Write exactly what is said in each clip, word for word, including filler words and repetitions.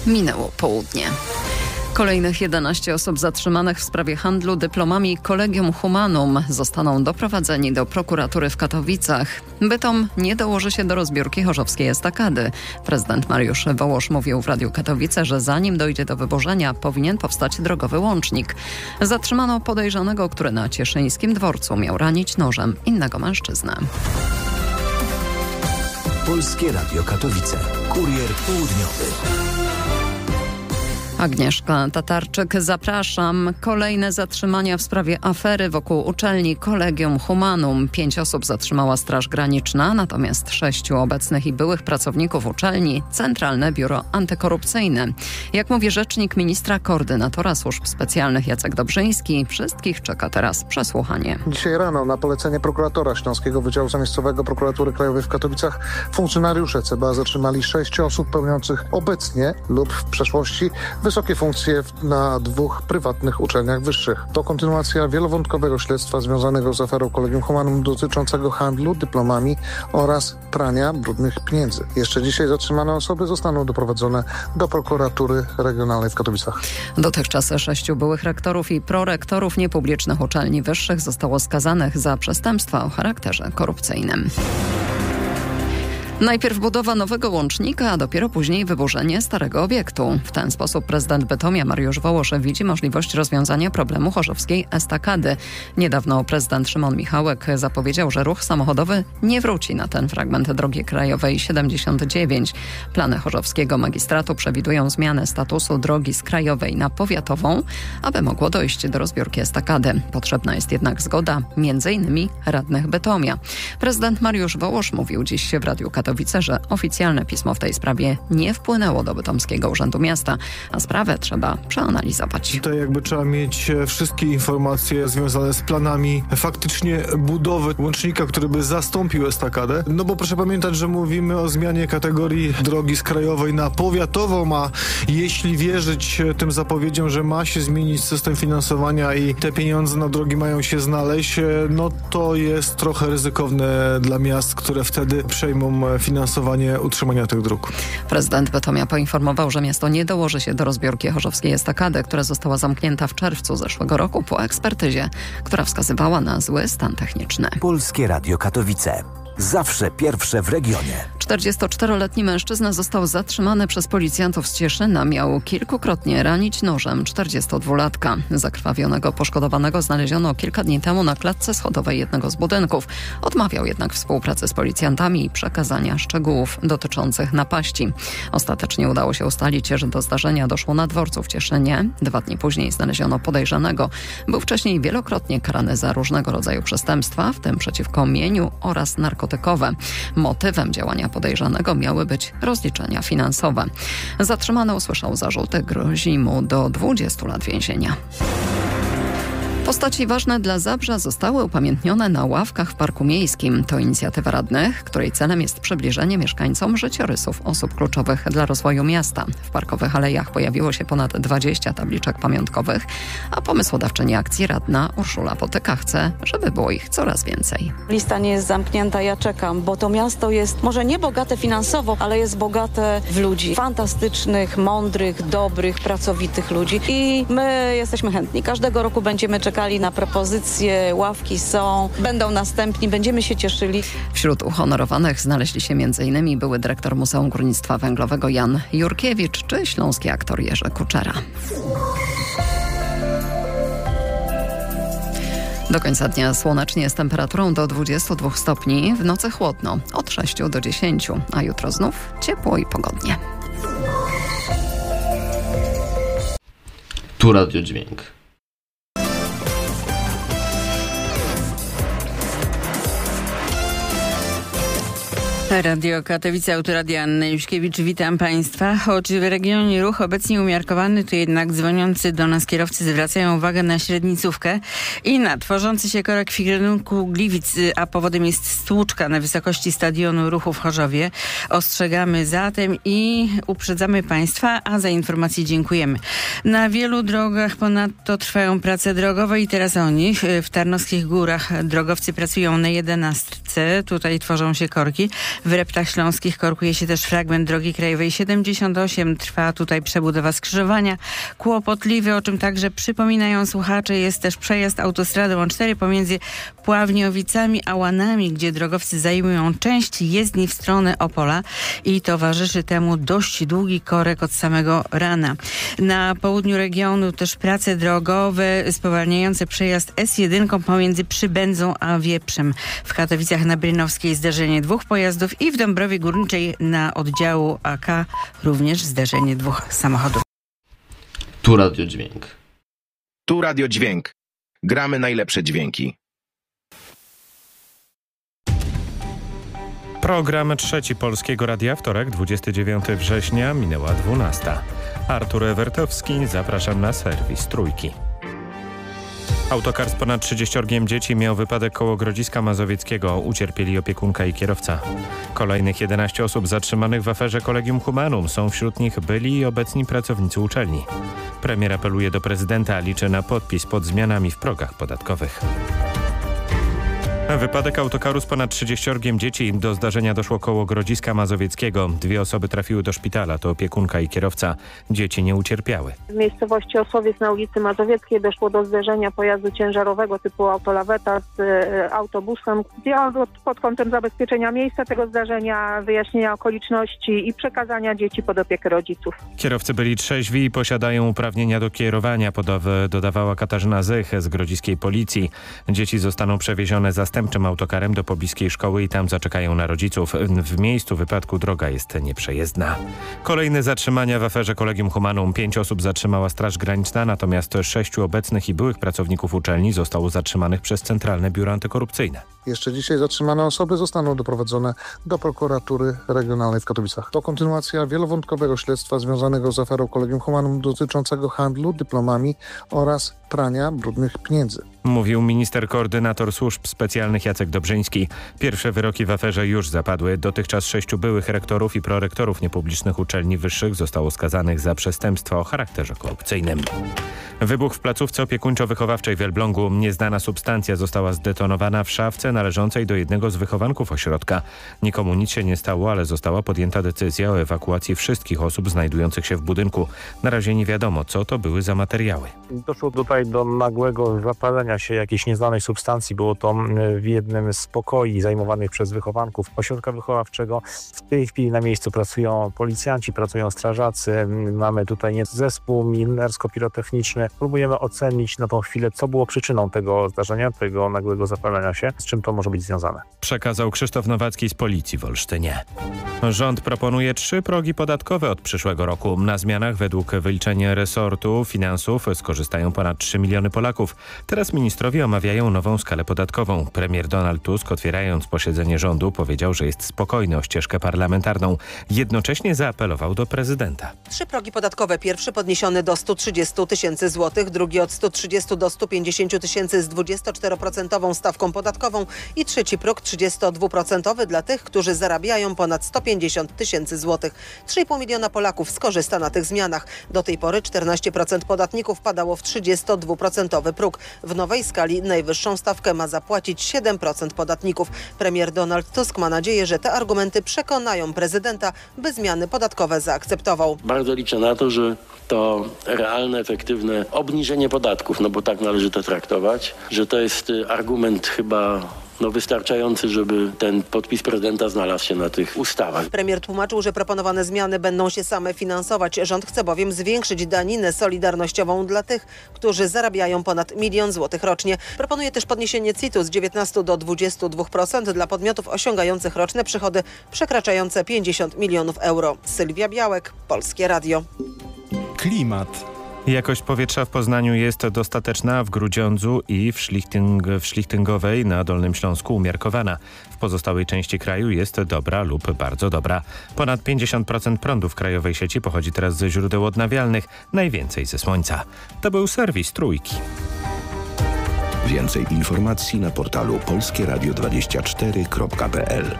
Minęło południe. Kolejnych jedenaście osób zatrzymanych w sprawie handlu dyplomami Collegium Humanum zostaną doprowadzeni do prokuratury w Katowicach. Bytom nie dołoży się do rozbiórki chorzowskiej estakady. Prezydent Mariusz Wołosz mówił w Radiu Katowice, że zanim dojdzie do wyburzenia, powinien powstać drogowy łącznik. Zatrzymano podejrzanego, który na cieszyńskim dworcu miał ranić nożem innego mężczyznę. Polskie Radio Katowice. Kurier południowy. Agnieszka Tatarczyk, zapraszam. Kolejne zatrzymania w sprawie afery wokół uczelni Collegium Humanum. Pięć osób zatrzymała Straż Graniczna, natomiast sześciu obecnych i byłych pracowników uczelni Centralne Biuro Antykorupcyjne. Jak mówi rzecznik ministra koordynatora służb specjalnych Jacek Dobrzyński, wszystkich czeka teraz przesłuchanie. Dzisiaj rano na polecenie prokuratora Śląskiego Wydziału Zamiejscowego Prokuratury Krajowej w Katowicach funkcjonariusze C B A zatrzymali sześć osób pełniących obecnie lub w przeszłości wysokie funkcje na dwóch prywatnych uczelniach wyższych. To kontynuacja wielowątkowego śledztwa związanego z aferą Collegium Humanum dotyczącego handlu dyplomami oraz prania brudnych pieniędzy. Jeszcze dzisiaj zatrzymane osoby zostaną doprowadzone do prokuratury regionalnej w Katowicach. Dotychczas sześciu byłych rektorów i prorektorów niepublicznych uczelni wyższych zostało skazanych za przestępstwa o charakterze korupcyjnym. Najpierw budowa nowego łącznika, a dopiero później wyburzenie starego obiektu. W ten sposób prezydent Bytomia Mariusz Wołosz widzi możliwość rozwiązania problemu chorzowskiej estakady. Niedawno prezydent Szymon Michałek zapowiedział, że ruch samochodowy nie wróci na ten fragment drogi krajowej siedemdziesiąt dziewięć. Plany chorzowskiego magistratu przewidują zmianę statusu drogi z krajowej na powiatową, aby mogło dojść do rozbiórki estakady. Potrzebna jest jednak zgoda między innymi radnych Bytomia. Prezydent Mariusz Wołosz mówił dziś w Radiu Katowice, że oficjalne pismo w tej sprawie nie wpłynęło do Bytomskiego Urzędu Miasta, a sprawę trzeba przeanalizować. Tutaj jakby trzeba mieć wszystkie informacje związane z planami faktycznie budowy łącznika, który by zastąpił estakadę. No bo proszę pamiętać, że mówimy o zmianie kategorii drogi z krajowej na powiatową, a jeśli wierzyć tym zapowiedziom, że ma się zmienić system finansowania i te pieniądze na drogi mają się znaleźć, no to jest trochę ryzykowne dla miast, które wtedy przejmą finansowanie utrzymania tych dróg. Prezydent Bytomia poinformował, że miasto nie dołoży się do rozbiórki chorzowskiej estakady, która została zamknięta w czerwcu zeszłego roku po ekspertyzie, która wskazywała na zły stan techniczny. Polskie Radio Katowice. Zawsze pierwsze w regionie. czterdziestoczteroletni mężczyzna został zatrzymany przez policjantów z Cieszyna. Miał kilkukrotnie ranić nożem czterdziestodwulatka. Zakrwawionego poszkodowanego znaleziono kilka dni temu na klatce schodowej jednego z budynków. Odmawiał jednak współpracy z policjantami i przekazania szczegółów dotyczących napaści. Ostatecznie udało się ustalić, że do zdarzenia doszło na dworcu w Cieszynie. Dwa dni później znaleziono podejrzanego. Był wcześniej wielokrotnie karany za różnego rodzaju przestępstwa, w tym przeciwko mieniu oraz narkotykom. Motywem działania podejrzanego miały być rozliczenia finansowe. Zatrzymany usłyszał zarzuty, grozi mu do dwudziestu lat więzienia. Postaci ważne dla Zabrza zostały upamiętnione na ławkach w Parku Miejskim. To inicjatywa radnych, której celem jest przybliżenie mieszkańcom życiorysów osób kluczowych dla rozwoju miasta. W parkowych alejach pojawiło się ponad dwadzieścia tabliczek pamiątkowych, a pomysłodawczyni akcji radna Urszula Potyka chce, żeby było ich coraz więcej. Lista nie jest zamknięta, ja czekam, bo to miasto jest może nie bogate finansowo, ale jest bogate w ludzi. Fantastycznych, mądrych, dobrych, pracowitych ludzi i my jesteśmy chętni. Każdego roku będziemy czekać na propozycje, ławki są, będą następni, będziemy się cieszyli. Wśród uhonorowanych znaleźli się m.in. były dyrektor Muzeum Górnictwa Węglowego Jan Jurkiewicz czy śląski aktor Jerzy Kuczera. Do końca dnia słonecznie z temperaturą do dwudziestu dwóch stopni, w nocy chłodno od sześciu do dziesięciu, a jutro znów ciepło i pogodnie. Tu Radio Dźwięk. Radio Katowice, autoradia Anna Juśkiewicz. Witam Państwa. Choć w regionie ruch obecnie umiarkowany, to jednak dzwoniący do nas kierowcy zwracają uwagę na średnicówkę i na tworzący się korek w kierunku Gliwic, a powodem jest stłuczka na wysokości stadionu ruchu w Chorzowie. Ostrzegamy zatem i uprzedzamy Państwa, a za informacje dziękujemy. Na wielu drogach ponadto trwają prace drogowe i teraz o nich. W Tarnowskich Górach drogowcy pracują na jedenastce. Tutaj tworzą się korki. W Reptach Śląskich korkuje się też fragment drogi krajowej siedemdziesiąt osiem. Trwa tutaj przebudowa skrzyżowania. Kłopotliwy, o czym także przypominają słuchacze, jest też przejazd autostradą cztery pomiędzy Pławniowicami a Łanami, gdzie drogowcy zajmują część jezdni w stronę Opola i towarzyszy temu dość długi korek od samego rana. Na południu regionu też prace drogowe spowalniające przejazd S jeden pomiędzy Przybędzą a Wieprzem. W Katowicach na Brynowskiej zdarzenie dwóch pojazdów i w Dąbrowie Górniczej na oddziału A K również zdarzenie dwóch samochodów. Tu Radio Dźwięk. Tu Radio Dźwięk. Gramy najlepsze dźwięki. Program Trzeci Polskiego Radia, wtorek, dwudziestego dziewiątego września, minęła dwunasta. Artur Ewertowski, zapraszam na serwis Trójki. Autokar z ponad trzydziestorgiem dzieci miał wypadek koło Grodziska Mazowieckiego. Ucierpieli opiekunka i kierowca. Kolejnych jedenaście osób zatrzymanych w aferze Collegium Humanum. Są wśród nich byli i obecni pracownicy uczelni. Premier apeluje do prezydenta, liczy na podpis pod zmianami w progach podatkowych. Wypadek autokaru z ponad trzydziestorgiem dzieci. Do zdarzenia doszło koło Grodziska Mazowieckiego. Dwie osoby trafiły do szpitala, to opiekunka i kierowca. Dzieci nie ucierpiały. W miejscowości Osłowiec na ulicy Mazowieckiej doszło do zderzenia pojazdu ciężarowego typu autolaweta z e, autobusem. Ja pod kątem zabezpieczenia miejsca tego zdarzenia, wyjaśnienia okoliczności i przekazania dzieci pod opiekę rodziców. Kierowcy byli trzeźwi i posiadają uprawnienia do kierowania, podaw- dodawała Katarzyna Zych z grodziskiej policji. Dzieci zostaną przewiezione zastępczym autokarem do pobliskiej szkoły i tam zaczekają na rodziców. W miejscu wypadku droga jest nieprzejezdna. Kolejne zatrzymania w aferze Collegium Humanum. Pięć osób zatrzymała Straż Graniczna, natomiast sześciu obecnych i byłych pracowników uczelni zostało zatrzymanych przez Centralne Biuro Antykorupcyjne. Jeszcze dzisiaj zatrzymane osoby zostaną doprowadzone do prokuratury regionalnej w Katowicach. To kontynuacja wielowątkowego śledztwa związanego z aferą Collegium Humanum dotyczącego handlu dyplomami oraz prania brudnych pieniędzy. Mówił minister koordynator służb specjalnych Jacek Dobrzyński. Pierwsze wyroki w aferze już zapadły. Dotychczas sześciu byłych rektorów i prorektorów niepublicznych uczelni wyższych zostało skazanych za przestępstwa o charakterze korupcyjnym. Wybuch w placówce opiekuńczo-wychowawczej w Elblągu. Nieznana substancja została zdetonowana w szafce należącej do jednego z wychowanków ośrodka. Nikomu nic się nie stało, ale została podjęta decyzja o ewakuacji wszystkich osób znajdujących się w budynku. Na razie nie wiadomo, co to były za materiały. Doszło tutaj do nagłego zapalenia się jakiejś nieznanej substancji. Było to w jednym z pokoi zajmowanych przez wychowanków ośrodka wychowawczego. W tej chwili na miejscu pracują policjanci, pracują strażacy. Mamy tutaj zespół minersko-pirotechniczny. Próbujemy ocenić na tą chwilę, co było przyczyną tego zdarzenia, tego nagłego zapalenia się, z czym to może być związane. Przekazał Krzysztof Nowacki z Policji w Olsztynie. Rząd proponuje trzy progi podatkowe od przyszłego roku. Na zmianach według wyliczenia resortu finansów skorzystają ponad trzy miliony Polaków. Teraz ministrowie omawiają nową skalę podatkową. Premier Donald Tusk, otwierając posiedzenie rządu, powiedział, że jest spokojny o ścieżkę parlamentarną. Jednocześnie zaapelował do prezydenta. Trzy progi podatkowe. Pierwszy podniesiony do stu trzydziestu tysięcy złotych, drugi od stu trzydziestu do stu pięćdziesięciu tysięcy z dwudziestoczteroprocentową stawką podatkową i trzeci próg trzydziestodwuprocentowy dla tych, którzy zarabiają ponad sto pięćdziesiąt tysięcy złotych. trzy i pół miliona Polaków skorzysta na tych zmianach. Do tej pory czternaście procent podatników padało w trzydziestodwuprocentowy próg. W nowej skali najwyższą stawkę ma zapłacić siedem procent podatników. Premier Donald Tusk ma nadzieję, że te argumenty przekonają prezydenta, by zmiany podatkowe zaakceptował. Bardzo liczę na to, że to realne, efektywne obniżenie podatków, no bo tak należy to traktować, że to jest argument chyba no wystarczający, żeby ten podpis prezydenta znalazł się na tych ustawach. Premier tłumaczył, że proponowane zmiany będą się same finansować. Rząd chce bowiem zwiększyć daninę solidarnościową dla tych, którzy zarabiają ponad milion złotych rocznie. Proponuje też podniesienie C I T-u z dziewiętnastu do dwudziestu dwóch procent dla podmiotów osiągających roczne przychody przekraczające pięćdziesiąt milionów euro. Sylwia Białek, Polskie Radio. Klimat. Jakość powietrza w Poznaniu jest dostateczna, w Grudziądzu i w, Szlichting, w Szlichtyngowej na Dolnym Śląsku umiarkowana. W pozostałej części kraju jest dobra lub bardzo dobra. Ponad pięćdziesiąt procent prądu w krajowej sieci pochodzi teraz ze źródeł odnawialnych, najwięcej ze słońca. To był serwis Trójki. Więcej informacji na portalu polskie radio dwadzieścia cztery kropka p l.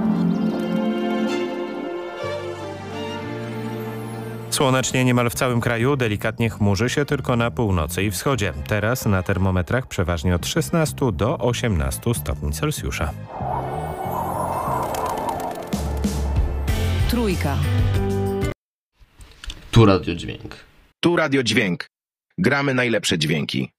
Słonecznie niemal w całym kraju, delikatnie chmurzy się tylko na północy i wschodzie. Teraz na termometrach przeważnie od szesnastu do osiemnastu stopni Celsjusza. Trójka. Tu Radio Dźwięk. Tu Radio Dźwięk. Gramy najlepsze dźwięki.